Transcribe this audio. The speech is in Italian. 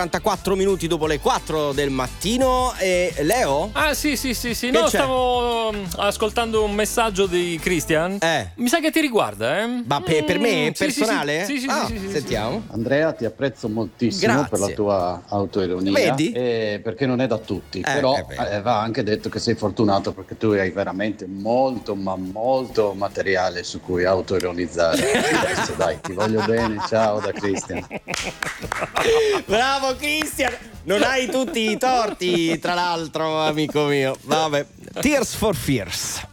44 minuti dopo le 4 del mattino. E Leo? Ah sì. No, c'è? stavo ascoltando un messaggio di Christian. Mi sa che ti riguarda, Ma per me? Sì, Personale? Sì. Sentiamo. Andrea, ti apprezzo moltissimo. Grazie. Per la tua autoironia. Vedi? Perché non è da tutti. Però va anche detto che sei fortunato perché tu hai veramente molto materiale su cui autoironizzare. Adesso dai, ti voglio bene. Ciao da Christian. Bravo Christian! Non hai tutti i torti, tra l'altro, amico mio. Vabbè. Tears for Fears.